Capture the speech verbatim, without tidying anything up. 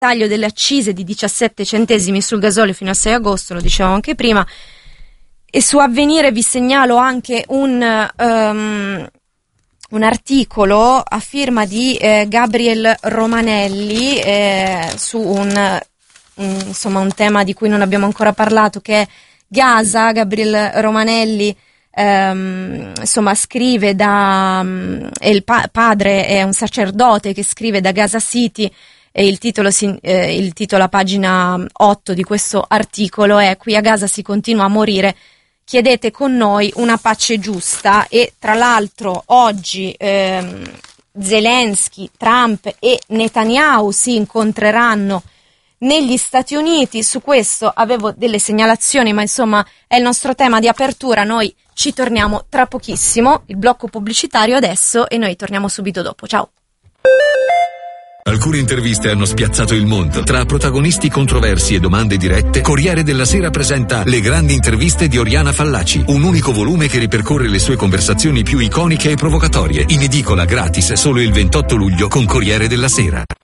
taglio delle accise di diciassette centesimi sul gasolio fino al sei agosto, lo dicevamo anche prima. E su Avvenire vi segnalo anche un, um, un articolo a firma di eh, Gabriel Romanelli eh, su un, un, insomma, un tema di cui non abbiamo ancora parlato, che è Gaza. Gabriel Romanelli Um, insomma scrive da um, è il pa- padre è un sacerdote che scrive da Gaza City, e il titolo, si, eh, il titolo a pagina otto di questo articolo è: qui a Gaza si continua a morire, chiedete con noi una pace giusta. E tra l'altro oggi ehm, Zelensky, Trump e Netanyahu si incontreranno negli Stati Uniti. Su questo avevo delle segnalazioni, ma insomma è il nostro tema di apertura. Noi ci torniamo tra pochissimo, il blocco pubblicitario adesso, e noi torniamo subito dopo. Ciao. Alcune interviste hanno spiazzato il mondo. Tra protagonisti controversi e domande dirette, Corriere della Sera presenta Le grandi interviste di Oriana Fallaci, un unico volume che ripercorre le sue conversazioni più iconiche e provocatorie. In edicola gratis solo il ventotto luglio con Corriere della Sera.